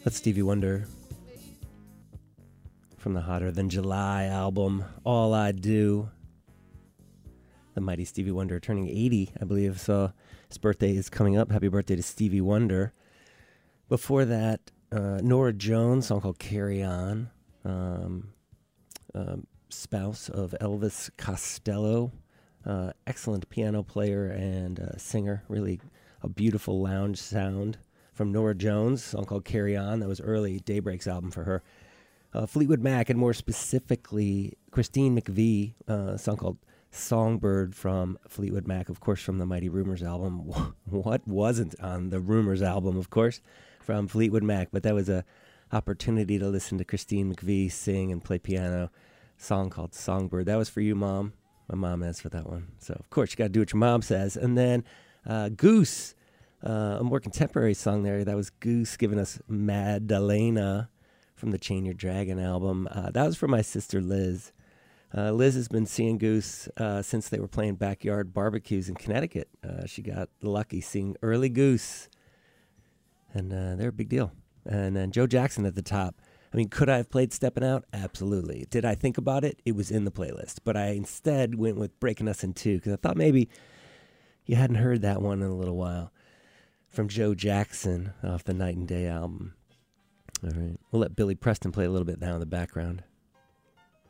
That's Stevie Wonder from the Hotter Than July album, All I Do. The mighty Stevie Wonder turning 80, I believe, so his birthday is coming up. Happy birthday to Stevie Wonder. Before that, Norah Jones, song called Carry On, spouse of Elvis Costello, excellent piano player and singer, really a beautiful lounge sound from Norah Jones, song called Carry On. That was early Daybreak's album for her. Fleetwood Mac, and more specifically, Christine McVie, a song called Songbird from Fleetwood Mac, of course, from the Mighty Rumors album. What wasn't on the Rumors album, of course, from Fleetwood Mac? But that was a opportunity to listen to Christine McVie sing and play piano, a song called Songbird. That was for you, Mom. My mom asked for that one. So, of course, you got to do what your mom says. And then Goose, a more contemporary song there. That was Goose giving us Madalena from the Chain Your Dragon album. That was for my sister Liz. Liz has been seeing Goose since they were playing backyard barbecues in Connecticut. She got lucky seeing early Goose, and they're a big deal. And then Joe Jackson at the top. I mean, could I have played Steppin' Out? Absolutely. Did I think about it? It was in the playlist. But I instead went with Breaking Us in Two, because I thought maybe you hadn't heard that one in a little while. From Joe Jackson off the Night and Day album. All right. We'll let Billy Preston play a little bit now in the background.